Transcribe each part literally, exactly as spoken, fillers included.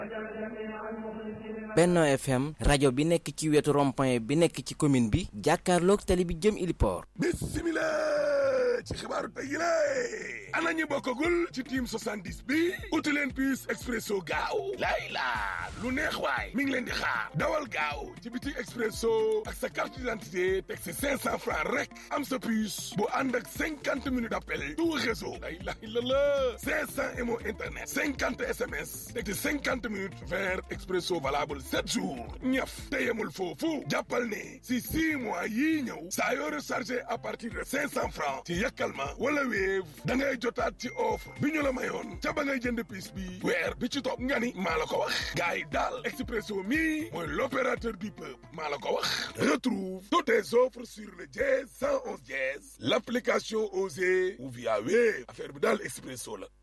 Benno F M rajo bi nekk ci wetu rond-point bi nekk ci commune bi jàkkaarloog tali bi jëm Iliport. Bismillah ci xibaaru tey yi la ana ñu bokkagul ci team soixante-dix bi uti leen puce expresso gaaw lay laa lu neex waay mi ngi leen di xaar dawal gaaw ci biti expresso ak sa carte d'identité teg si cinq cents francs rek am sa puce bu ànd ak cinquante minutes d'appel tout réseau lay lay la la cinq cents M O internet cinquante S M S teg si cinquante minutes vers expresso valable sept jours ñaf te yemul foofu jàppal ne si six mois yii ñëw saa yoo rechargé à partir de cinq cents francs ci Yakalma wala Wave da ngay jotaat ci offre bi ñu la mayoon ca ba ngay jënd piis bi weer bi ci topp nga ni maa la ko wax gars yi daal Expresso mi mooy l'opérateur du peuple maa la ko wax. Retrouve toutes tes offres sur le dièse cent onze dièse l'application Osée ou via Wave affaire bi daal Expresso la.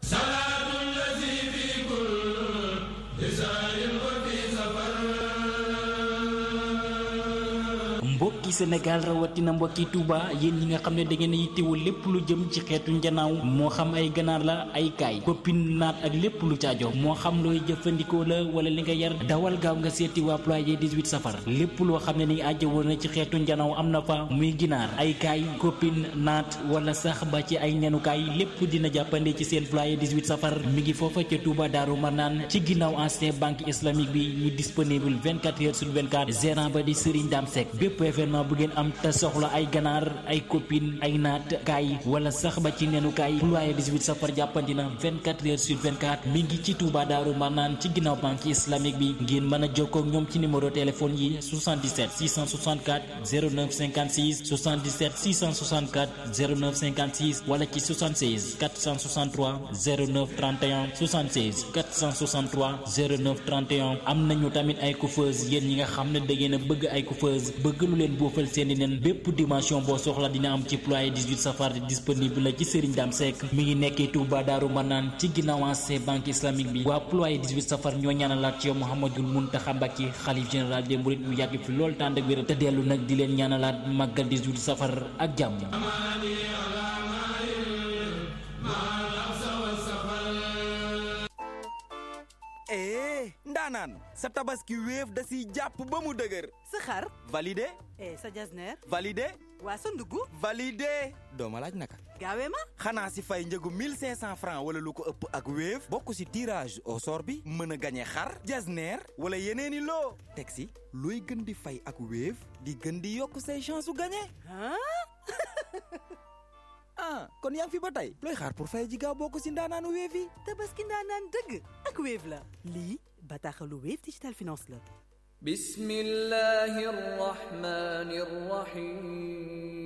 mbokki Sénégal rawatina mbokki Touba yéen ñi nga xam ne da ngeen a yittewoo lépp lu jëm ci xeetu njanaaw moo xam ay ganaar la ay kaay koppin naat ak lépp lu caajo moo xam looy jëfandikoo la wala li nga yar dawal gaaw nga seeti waa ployé dix-huit safar lépp loo xam ne ni ajjawoo na ci xeetu njanaaw am na fa muy ginaar ay kaay koppin naat wala sax ba ci ay nenukaay lépp dina jàppande ci seen ployé dix-huit safar mi ngi foofa ca Touba Daaru Marnaan ci ginnaaw ancien banque islamique bi ñu disponible vingt-quatre heures sur vingt-quatre gérant ba di Serigne Dame Seck bépp événement bu ngeen am te soxla ay ganaar ay copine ay naat kaay wala sax ba ci nenu kaay ployé dix-huit safar jàppandi na vingt-quatre heures sur vingt-quatre mi ngi ci Touba Daaru Marnaan ci ginnaaw banque islamique bi ngeen mën a jokkoo ak ñoom ci numéro téléphone yi soixante-dix-sept six cent soixante-quatre zéro neuf cinquante-six soixante-dix-sept six cent soixante-quatre zéro neuf cinquante-six wala ci soixante-seize quatre cent soixante-trois zéro neuf trente et un soixante-seize quatre cent soixante-trois zéro neuf trente et un am nañu tamit ay coiffeuse yéen ñi nga xam ne da ngeen a bëgg ay coiffeuse bëgg lu leen boofal seeni nen bépp dimension boo soxla dina am ci ployé dix-huit safar disponible la ci Serigne Dame Seck mi ngi nekkee Touba Daaru Marnaan ci ginnaaw ancien banque islamique bi waa ployé dix-huit safar ñoo ñaanalaat ci yow Mouhamadoul Mountakha Mbacké xalif général des mourides mu yàgg fi lool tànd ak wér te dellu nag di leen ñaanalaat màggal dix-huit safar ak jàmm. eh ndaanaan sa tabaski Wave da siy jàpp ba mu dëgër. sa xar validé. eh sa jasneer validé. waa sa ndugg validé. doo ma laaj naka. gaawee ma. xanaa si fay njëgu mille cinq cents francs wala lu ko ëpp ak Wave. bokk si tirage au sort bi mën a gañe xar jasneer wala yeneeni loo. teg si looy gën di fay ak Wave di gën di yokk say chance su gañe. ah kon yaa ngi fi ba tey looy xaar pour fay ji gaaw bokk si ndaanaanu Wave yi. tabaski ndaanaan dëgg ak Wave la. lii bataaxalu Wave Digital Finance la. bismillahi rahmani rahim.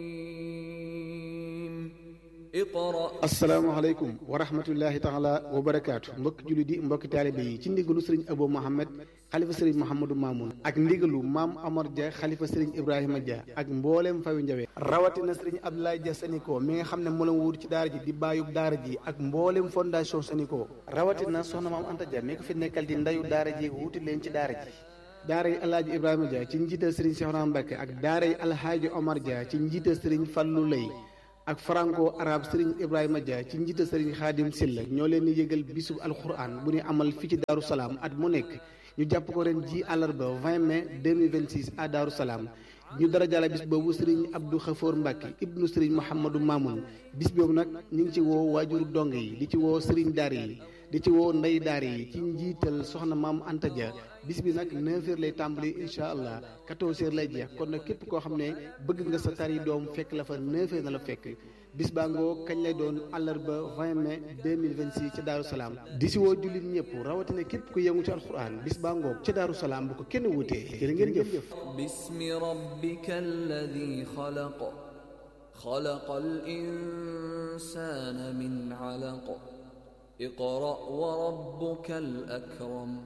asalaamaaleykum wa rahmatullahi taala wa barakaatu mbokki jullit yi mbokki taalibe yi ci ndigalu sëriñ Abou Mohamed xalifa sëriñ Mouhamadou Mamoun ak ndigalu maam Amar Dia xalifa sëriñ Ibrahima Dia ak mbooleem fawi njawe rawatina sëriñ Abdoulaye Dia Saniko mi nga xam ne moo la wuut ci daara ji di bàyyub daara ji ak mbooleem fondation Saniko rawatina soxna maam Anta Dia mi ko fi nekkal di ndayu daara ji wuuti leen ci daara ji daara yi alhaaji Ibrahima Dia ci njiital sëriñ Cheikhouna Mbacké ak daara yi alhaaji Omar Dia ci njiital sëriñ Fallou Lay ak franco arabe Serigne Ibrahima Dia ci njiital Serigne Khadim Silla ñoo leen di yëgal bisub alquran bu ñu amal fii ci Daaru Salaam at mu nekk ñu jàpp ko ren ji àllarba vingt mai deux mille vingt-six à Daaru Salaam ñu dara jàlla bis boobu Serigne Abdou Khafour Mbacké ibnu Serigne Mouhamadou Mamoun bis boobu nag ñu ngi ci woo waajuru dong yi di ci woo Serigne daara yi di ci woo ndey daara yi ci njiital soxna maam Anta Dia bis bi nag neuf heures lay tàmbali incha allah quatorze heures lay jeex kon nag képp koo xam ne bëgg nga sa tari doom fekk la fa neuf heures na la fekk bis baa ngoo kañ lay doon àllarba vingt mai deux mille vingt-six ca Daaru Salaam di si woo jullit ñëpp rawatina képp ku yëngu ci alxuraan bis baa ngoo ca Daaru Salaam bu ko kenn wutee jërë ngeen jëf. bismi rabbika alladi xalaq xalaqal insaana min alaq iqra wa rabbukal akram.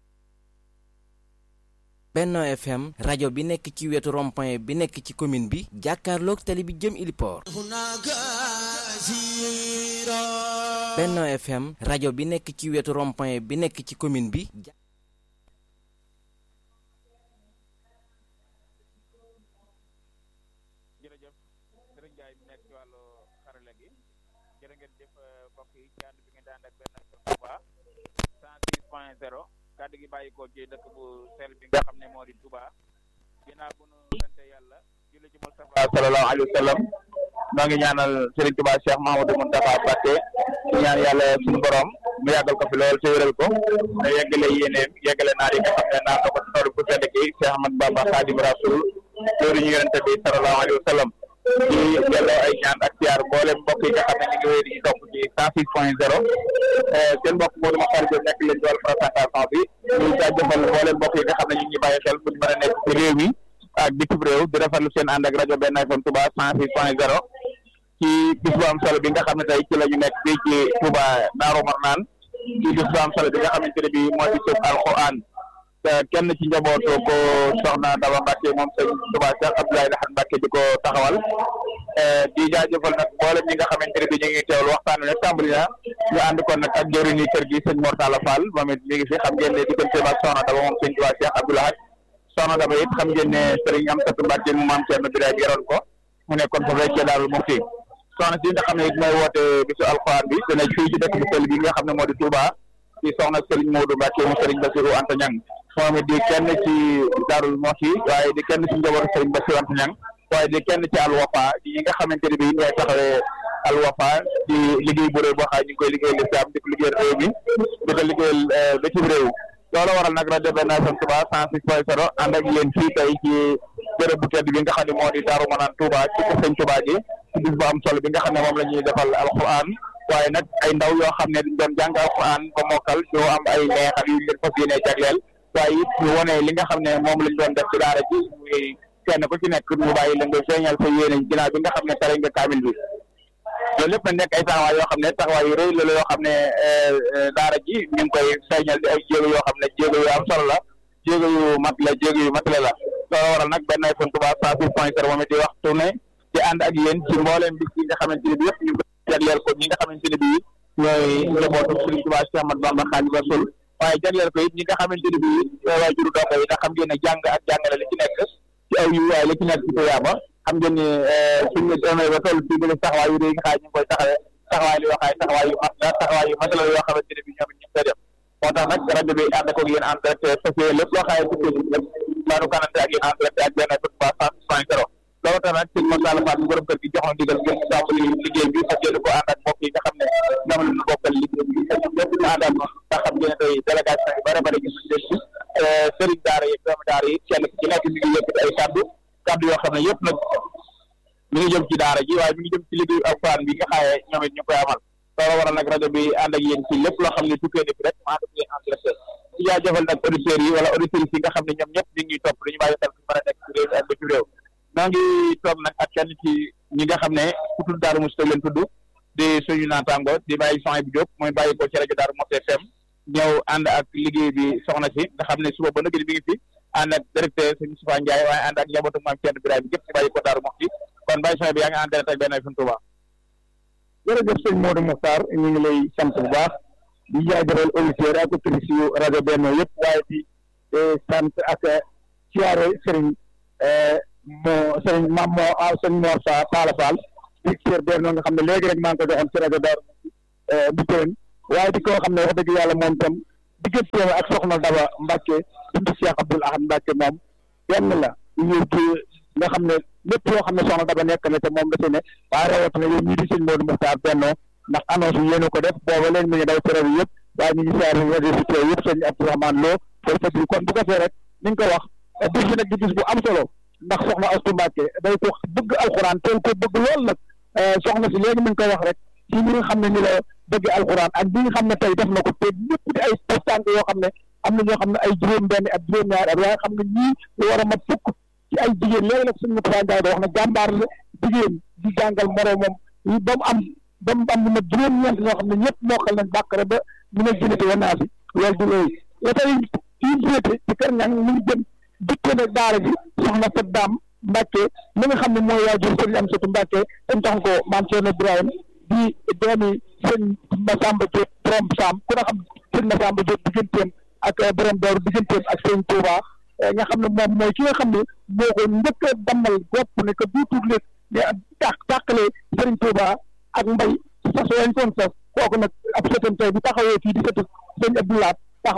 Benno F M rajo bi nekk ci wetu rond-point bi nekk ci commune bi jàkkaarloog tali bi jëm Iliport. Benno F M rajo bi nekk ci wetu rond-point bi nekk ci commune bi. jërëjëf Serigne Ndiaye bi nekk ci wàllu xarala gi jërë ngeen jëf mbokk yi ci ànd bi ngeen daan ak Benno F M Touba cent six point zéro kàddu gi bàyyi ko ci dëkk bu sell bi nga xam ne moo di Touba ginnaaw bu nu sante yàlla julli ci Mustafa sallallahu alayhi wa sallam maa ngi ñaanal Serigne Touba Cheikh Mahamadou Moustapha Mbacké ñaan yàlla suñu borom mu yàggal ko fi lool te wéral ko te yeggale yéeneem yeggale naar yi nga xam ne naan na ko tool bu sedd ki Cheikh Ahmadou Bamba Khadim Rasoul loolu ñu yonente bi sallallahu alayhi wa sallam di delloo ay ñaan ak siyaar mboolem mbokk yi nga xam ne ñu ngi wéy di topp ci cent six point zéro seen mbokk Modou Makhtar Diop nekk leen ci wàllu présentation bi ñu jaajëfal mboolem mbokk yi nga xam ne ñu ngi bàyyi xel fu ñu mën a nekk ci réew mi ak bitim réew di rafetlu seen ànd ak rajo Benn F M Touba cent six point zéro ci bis bu am solo bi nga xam ne tey ci la ñu nekk fii ci Touba Daaru Marnaan ci bis bu am solo bi nga xamante ne bii moo di sëb alxuraan te kenn ci njabootu ko soxna Daba Mbacke moom sëñ Touba Cheikh Abdoulaye Lahad Mbacke di ko taxawal di jaajëfal nag mboolem ñi nga xamante ne bii ñu ngi teewlu waxtaan wi nag tàmbali na ñu ànd kon nag ak jëriñu kër gi sëñ Mortala Fall moom it mi ngi fi xam ngeen ne digganteem ak soxna Daba moom sëñ Touba Cheikh Abdoulaye Lahad soxna Daba it xam ngeen ne sëriñ Amsatu Mbacke mu maam Thierno Birahim yoroon ko mu nekkoon fa fekkee daal mu fi soxna si nga xam ne it mooy woote bisu alxuraan bi te nekk fii ci dëkk bu sell bi nga xam ne moo di Touba ci soxna Serigne Modou Mbacke mu Serigne Bassirou Anta Niang moom it di kenn ci Darou Mouhty waaye di kenn ci njabootu Serigne Bassirou Anta Niang waaye di kenn ci Al Wafa yi nga xamante ne bii ñooy taxawee Al Wafa di liggéey bu rëy boo xam ne ñu ngi koy liggéeyal lislaam di ko liggéeyal réew mi di ko liggéeyal ba ci réew loolu waral nag rajo Benn F M Touba cent six point zéro ànd ak yéen fii tey ci bërëb bu tedd bi nga xam ne moo di Daaru Manaan Touba ci ko sëñ Touba ji ci bis bu am solo bi nga xam ne moom la ñuy defal alquran waaye nag ay ndaw yoo xam ne dañ doon jàng alquran ba mokkal ñoo am ay neexal yu leen fas yéene jagleel waaye it ñu wone li nga xam ne moom lañ doon def ci daara ji muy kenn ku ci nekk ñu bàyyi la nga feeñal sa yéene ginnaaw bi nga xam ne tere nga kaamil bi loolu lépp na nekk ay taxawaay yoo xam ne taxawaay yu rëy la yoo xam ne daara ji ñu ngi koy feeñal di ay jéego yoo xam ne jéego yu am solo la jéego yu mat la jéego yu matale la loolu waral nag Benn F M Touba cent six point zéro moom it di waxtu ne di ànd ak yéen ci mbooleem bis yi nga xamante ne bi yëpp ñu ko jagleel ko ñi nga xamante ne bii ñooy njabootu Serigne Touba Cheikh Ahmadou Bamba Khadim Rasoul waaye jagleel ko it ñi nga xamante ne bii waay juru dongo yi nga xam ngeen ne jàng ak jàngale li ci nekk ci aw yu waaye li ci nekk ci tuyaaba xam ngeen ne suñu demee ba toll fii ba taxawaay yu rëy nga xaay ñu ngi koy taxawee taxawaay li yoo xaay taxawaay yu mat la taxawaay yu mat la yoo xamante ne bii ñoom it ñu ngi koy def moo tax nag rajo bi ànd ak yéen en direct fas yéene lépp loo xaay tukkee ci lépp daanu kanante ak yéen en direct ak Benn F M Touba cent six point zéro loolu tax nag sëñ Mortala Fall borom kër gi joxoon ndigal ngir tàmbali liggéey bi fas yéene ko ànd ak mbokk yi nga xam ne ñoom la ñu bokkal liggéey bi lépp ñu àndal ndax xam ngeen ne tey délégation yi bare bare gis leen ci sëriñ daara yi doomu daara yi kenn ci nekk mi ngi yëkkati ay kàddu kàddu yoo xam ne yëpp nag mi ngi jëm ci daara ji waaye mi ngi jëm ci liggéeyu alxuraan bi nga xaaye ñoom it ñu koy amal loolu waral nag rajo bi ànd ak yéen ci lépp loo xam ne tukkee ni bi rek maa def leen en direct ci jaajëfal nag auditeurs yi wala auditrices yi nga xam ne ñoom ñëpp ñu ngi topp dañu bàyyi xel fi mën a nekk ci réew ak ba ci réew maa ngi toog nag ak kenn ci ñi nga xam ne ku tudd Darou Mouhty leen tudd di suñu naataango di bàyyi son bi Diop mooy bàyyi ko ci rajo Darou Mouhty F M ñëw ànd ak liggéey bi soxna si nga xam ne suba ba nëgëni bi ngi fi ànd ak directeur sëñ Moustapha Ndiaye waaye ànd ak njabootu maam Thierno Birahim bi yëpp ci bàyyi ko Darou Mouhty kon bàyyi son bi yaa ngi ànd ak Benn F M Touba. jërëjëf sëñ Modou Mokhtar ñu ngi lay sant bu baax di jaajëfal auditeurs ak auditrices yu rajo Benno yëpp waaye di sant ak siyaare sëriñ moo sëriñ maam moo ah sëriñ Mor Sa Talla Fall directeur Benno nga xam ne léegi rek maa ngi ko joxoon ci rajo Darou Mouhty bu Tëën waaye di koo xam ne wax dëgg yàlla moom itam digganteem ak soxna Daba Mbacke bintu Cheikh Abdoul Ahad Mbacke moom benn la ñu ci nga xam ne lépp loo xam ne soxna Daba nekk na te moom la ci ne waaye rawatina yow ñii di sëñ Modou Mokhtar Benno ndax annonce yi yéen ko def booba léegi mi ngi daw ci rajo yëpp waaye ñu ngi siyaare rajo si teew yëpp sëñ Abdourahmane Lo foofu fadri kon bu ko fee rek ni nga ko wax bis bi nag di bis bu am solo ndax soxna Astu Mbacke day ko bëgg alxuraan teel ko bëgg lool nag soxna si léegi mi ngi koy wax rek ci ñi nga xam ne ni la bëgg alxuraan ak bi nga xam ne tey def na ko te ñëpp di ay postànk yoo xam ne am na ñoo xam ne ay juróom benn ak juróom ñaari at waaye xam ne ñii lu war a mat fukk ci ay jigéen léegi nag suñu Moustapha Ndiaye da wax ne jàmbaar la jigéen di jàngal moroomam ba mu am ba mu am lu mat juróom-ñeent ñoo xam ne ñëpp mokkal nañ bàkkare ba mu ne jënate wanaa si loolu du looyu la tey fii féete ci kër ñang mi ngi jëm dikkee nag daara ji soxna Fat Daam Mbacke mi nga xam ne mooy waajur sëñ Amsatu Mbacke dañ tax ko maam Thierno Birahim di doomi sëñ Massamba Diop borom Sam ku na xam sëñ Massamba Diop digganteem ak borom Daaru digganteem ak sëñ Touba nga xam ne moom mooy ki nga xam ne moo ko njëkk a dammal bopp ne que duutul leen ne tàq tàqale sëriñ Touba ak mbay sas wañ koon sas kooku nag ab sëtam tey bu taxawee fii di sëtu sëñ Abdoulaat taxaw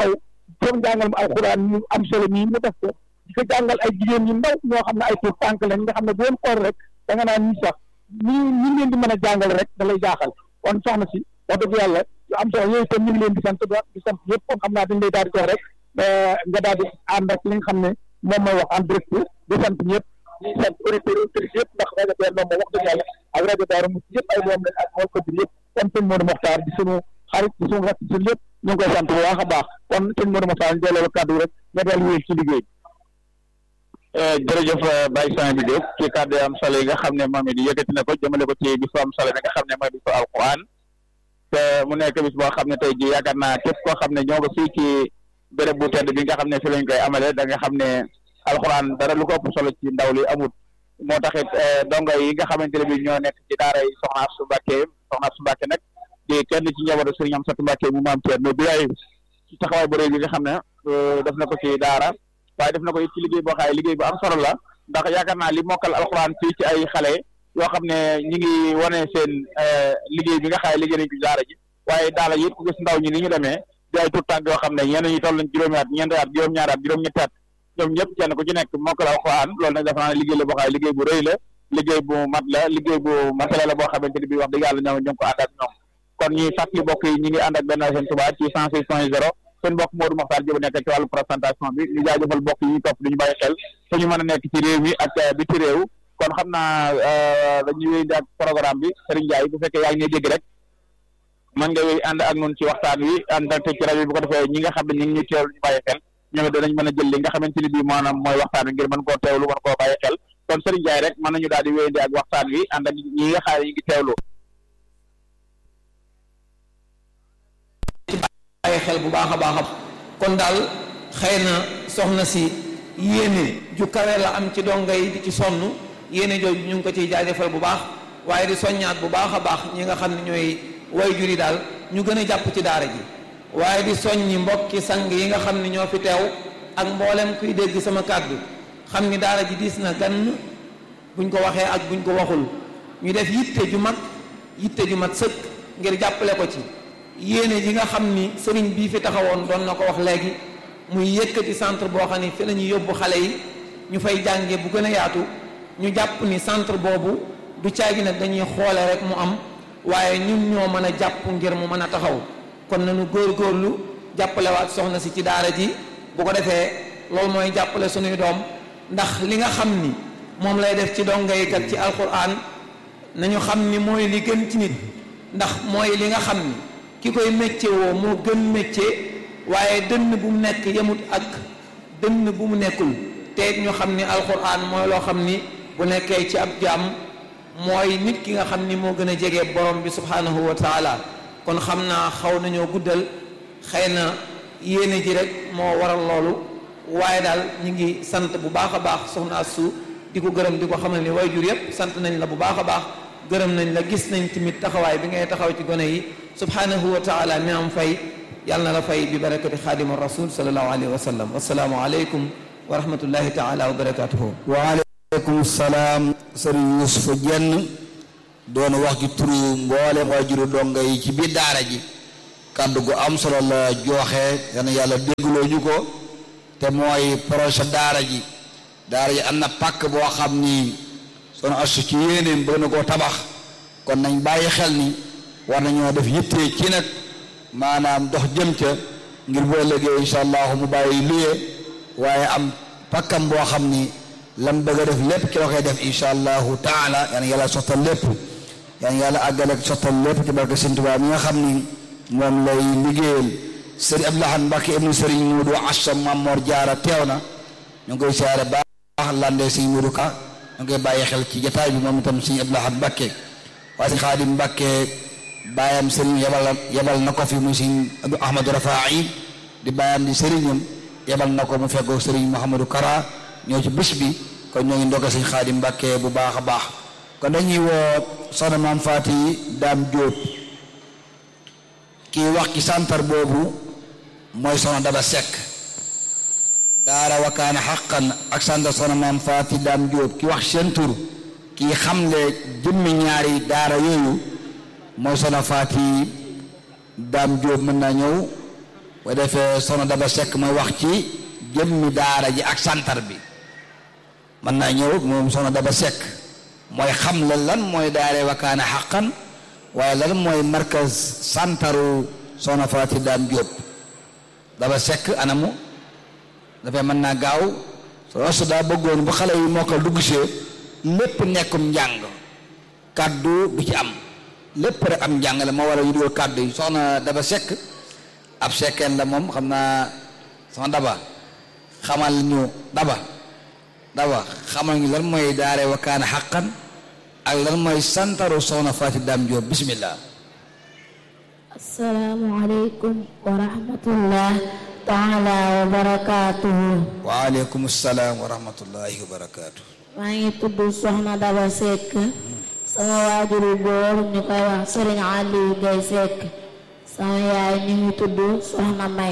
comme jàngal mu alxuraan ñu am solo nii mu def ko di ko jàngal ay jigéen ñu ndaw ñoo xam ne ay tuut tànk lañ nga xam ne bu leen xool rek da nga naan ñi sax ñi ñi leen di mën a jàngal rek da lay jaaxal kon soxna si wax dëgg yàlla yu am solo yooyu itam ñu ngi leen di sant di sant yëpp kon xam naa dañ lay daal di jox rek nga daal di ànd ak li nga xam ne moom mooy wax en direct di sant ñëpp di sant auditeurs auditrices yëpp ndax rajo Benno moom wax dëgg yàlla ak rajo Daaru Muxti yëpp ay doom lañ ak moo ko yëpp kon sëñ Modou Mokhtar di suñu xarit di suñu rakk suñu lépp ñu ngi koy sant bu baax a baax kon sëñ Modou Mokhtar ñu delloo kàddu rek nga daal wéy ci liggéey jërëjëf Baye Sang bi Diop ci kàddu am solo yi nga xam ne moom it yëkkati na ko jëmale ko ci bisu am solo bi nga xam ne mooy bisu alquran te mu nekk bis boo xam ne tey ji yaakaar naa képp koo xam ne ñoo nga fii ci béréb bu tedd bi nga xam ne fi lañ koy amale da nga xam ne alquran dara lu ko ëpp solo ci ndaw li amut moo taxit dongo yi nga xamante ne bi ñoo nekk ci daara yi Soxna Su Mbàkke Soxna Su Mbàkke nag di kenn ci njabootu Sëriñ Amsatu Mbàkke mu maam Thierno Birahim ci taxawaay bu rëy bi nga xam ne def na ko ci daara waaye def na ko it ci liggéey boo xaay liggéey bu am solo la ndax yaakaar naa li mokkal alxuraan fii ci ay xale yoo xam ne ñi ngi wane seen liggéey bi nga xaay liggéey nañ ko daara ji waaye daara yi ku gis ndaw ñi ni ñu demee di ay tuut tànk yoo xam ne ñenn ñi toll nañ juróomi at ñeenti at juróom-ñaari at juróom-ñetti at ñoom ñëpp kenn ku ci nekk mokkal alxuraan loolu nag dafa naa ne liggéey la boo xaay liggéey bu rëy la liggéey bu mat la liggéey bu masala la boo xamante ni bi wax dëgg yàlla ñoom ñu ngi ko ànd ak ñoom kon ñuy fàttali mbokk yi ñi ngi ànd ak Benno F M Touba ci cent six point zéro seen mbokk Modou Mokhtar Diop nekk ci wàllu présentation bi ñu jaajëfal mbokk yi ñu topp duñu bàyyi xel fu ñu mën a nekk ci réew mi ak bi ci réew kon xam naa dañuy wéy ak programme bi Serigne Ndiaye bu fekkee yaa ngi ñuy dégg rek mën nga wéy ànd ak ñun ci waxtaan wi ànd ak ci rajo bi bu ko defee ñi nga xam ne ñu ngi ñuy teewlu ñu bàyyi xel ñoom it danañ mën a jël li nga xamante ni bii maanaam mooy waxtaan wi ngir mën koo teewlu mën koo bàyyi xel kon Serigne Ndiaye rek mën nañu daal di wéyandi ak waxtaan wi ànd ak ñi nga xam ne ñu ngi teewlu bàyyi xel bu baax a baax kon daal xëy na soxna si yéene ju kawe la am ci donga yi di ci sonn yéene jooju ñu ngi ko ciy jaajëfal bu baax waaye di soññaat bu baax a baax ñi nga xam ne ñooy way juri daal ñu gën a jàpp ci daara ji waaye di soññi mbokki sang yi nga xam ne ñoo fi teew ak mboolem kuy dégg sama kàddu xam ni daara ji diis na gann buñ ko waxee ak buñ ko waxul ñu def yitte ju mag yitte ju mat sëkk ngir jàppale ko ci yéene ji nga xam ni sëriñ bii fi taxawoon doon na ko wax léegi muy yëkkati centre boo xam ni fi la ñuy yóbbu xale yi ñu fay jànge bu gën a yaatu ñu jàpp ni centre boobu du caagi nag dañuy xoole rek mu am waaye ñun ñoo mën a jàpp ngir mu mën a taxaw kon nañu góorgóorlu jàppalewaat soxna si ci daara ji bu ko defee loolu mooy jàppale suñuy doom ndax li nga xam ni moom lay def ci donga yi kat ci alquran nañu xam ni mooy li gën ci nit ndax mooy li nga xam ni ki koy métier woo moo gën métier waaye dënn bu mu nekk yemut ak dënn bu mu nekkul te it ñu xam ni alquran mooy loo xam ni bu nekkee ci ab jaam mooy nit ki nga xam ni moo gën a jege borom bi subhanahu wa taala kon xam naa xaw nañoo guddal xëy na yéene ji rek moo waral loolu waaye daal ñu ngi sant bu baax a baax soxna Astou di ko gërëm di ko xamal ni waajur yépp sant nañ la bu baax a baax gërëm nañ la gis nañ tamit taxawaay bi ngay taxaw ci gone yi subhanahu wa taala mi am fay yàlla na la fay bi barakati xaadima rasul sallallahu alayhi wa sallam wasalaamu aleykum wa rahmatullahi taala wa barakatuhu wa aleykum salaam sëriñ Yuusufa Jenn doon wax ci turu mboole waajuru donga yi ci biir daara ji kàddu gu am solo la jooxe yana yàlla déggloo ñu ko te mooy projet daara ji daara ji am na pàkk boo xam ni Soxna Astou ci yéenéem bëgg na koo tabax kon nañ bàyyi xel ni war nañoo def yittee ci nag maanaam dox jëm ca ngir boo léegi insha allahu mu bàyyi luyee waaye am pàkkam boo xam ni lam bëgg a def lépp ci la koy def insha allahu taala yaan yàlla sottal lépp yaan yàlla àggale ak sottal lépp ci barke Sëriñ Tuubaa mi nga xam ni moom lay liggéeyal sëriñ Abdou Lahad Mbacke ibnu sëriñ Muudu Asta Mamor Jaara teew na ñu ngi koy siyaare baax landee sëriñ Muudu Ka ñu ngi koy bàyyi xel ci jotaay bi moom itam sëriñ Abdou Lahad Mbacke waaye sëriñ Xaadim Mbacke bàyyam sëriñ yebal yebal na ko fi muy sëriñ Abdou Ahmadou Rafaa'i di bàyyam di sëriñam yebal na ko mu feggoo sëriñ Mouhamadou Kara ñoo ci bés bi kon ñoo ngi ndogal sëriñ Xaadim Mbacke bu baax a baax kon dañuy woo soxna Maam Faati Daam Jóob kii wax ci santar boobu mooy soxna Daba Seck daara wakaana xaqan ak santar soxna Maam Faati Daam Jóob ki wax seen tur kii xamle jëmmi ñaari daara yooyu mooy soxna Faati Daam Jóob mën naa ñëw boo defee soxna Daba Seck ma wax ci jëmmi daara ji ak santar bi mën naa ñëw moom soxna Daba Seck mooy xam la lan mooy daare Wakana Haqqan waaye lan mooy markaz santaru soxna Faati Daam Jóob Daba Seck anamu dafay mën naa gaaw soo daa bëggoon bu xale yi mokkal dugg see lépp nekkum njàng kàddu du ci am lépp rek am njàng la moo war a yu dugal kàddu yi soxna Daba Seck ab sekkeen la moom xam naa soxna Daba xamal ñu Daba Daba xamal ñu lan mooy daare Wakana Haqqan ak lan mooy santaru soxna Faati Daam Jóob bismillah. assalaamu aleykum wa rahmatullah taala wa barakaatuhu. wa aleykum salaam wa rahmatullahi wa barakaatuhu. maa ngi tudd soxna Daba Seck sama waajuru góor ñu koy wax Sëriñ Aliou Gay Seck sama yaay ñu ngi tudd soxna May.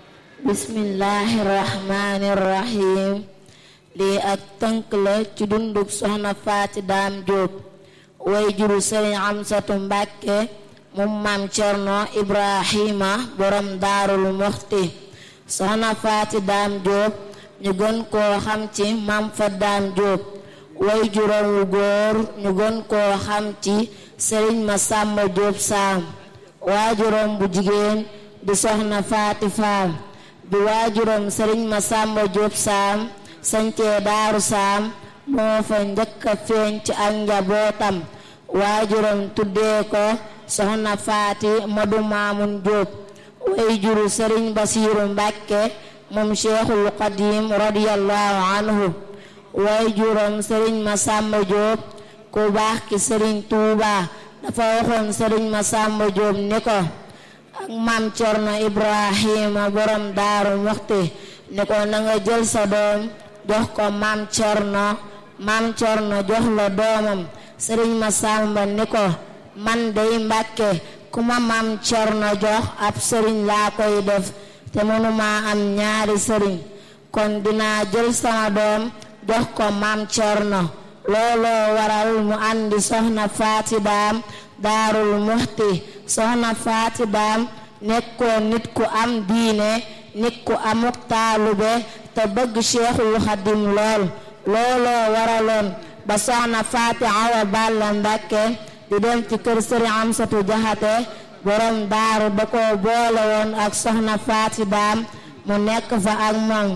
bismillahi rahmani rahim. lii ak tënk la ci dunduk soxna Faati Daam Jóob way juru Sëriñ Amsatu Mbàkke moom maam Cerno Ibrahima borom Daarul Muxti. soxna Faati Daam Jóob ñu gën koo xam ci maam fa Daam Jóob way juróom wu góor ñu gën koo xam ci Sëriñ Masamba Jóob Saam waajuram bu jigéen di soxna Faati Faal bi waajuram Sëriñ Masamba Jóob Saam sañcee Daaru Saam moo fa njëkk a feeñ ci ak njabootam waajuram tuddee ko soxna Faati Madu Maamun Jóob way juru Sëriñ Basiiru Mbàkke moom Cheikhul Qadim radiyallahu anhu way juram Sëriñ Masamba Jóob ku baax ki Sëriñ Tuuba dafa waxoon Sëriñ Masamba Jóob ni ko ak maam Cerno Ibrahima borom Daaru Muxti ni ko na nga jël sa doom jox ko maam Cerno maam Cerno jox la doomam. Sëriñ Masamba ni ko man dey Mbàkke ku ma maam Cerno jox ab sëriñ laa koy def te mënuma am ñaari sëriñ kon dinaa jël sama doom jox ko maam Cerno. looloo waral mu andi soxna Faati Daam Daarul Muxti. soxna Faati Daam nekkoon nit ku am diine nit ku amuk taalube te bëgg Cheikhul Xadim lool. looloo waraloon ba soxna Faati Awa Balla Mbàkke di dem ci kër Sëriñ Amsatu Jaxate borom daaru ba ko boole woon ak soxna Faati Daam mu nekk fa ak moom.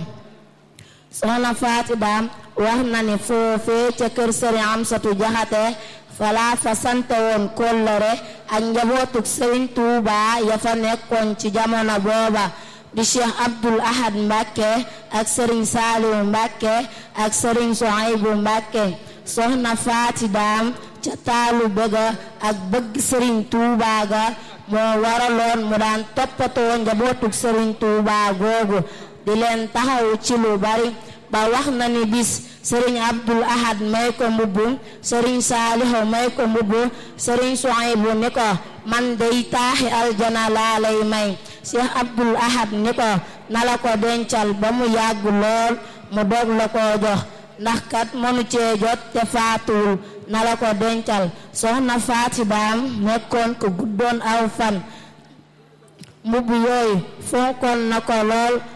soxna Faati Daam wax na ni foofee ca kër Sëriñ Amsatu Jaxate falaa fa sante woon kóllëre ak njabootuk Sëriñ Tuuba ya fa nekkoon ci jamono booba di Cheikh Abdul Ahad Mbàkke ak Sëriñ Saaliwu Mbàkke ak Sëriñ Suhaybu Mbàkke. soxna Faati Daam ca taalu bëgga ak bëgg Sëriñ Tuuba ga moo waraloon mu daan toppatoo njabootuk Sëriñ Tuuba googu di leen taxaw ci lu bari ba wax na ni bis Sëriñ Abdul Ahad may ko mbubbu Sëriñ Saalihu may ko mbubbu Sëriñ Suhaybu ni ko man dey taaxi aljana laa lay may. Cheikh Abdul Ahad ni ko na la ko dencal ba mu yàgg lool mu dog la ko jox ndax kat mënu cee jot te faatuwul na la ko dencal. soxna Faati Daam nekkoon ko guddoon aw fan mbubb yooyu fonkoon na ko lool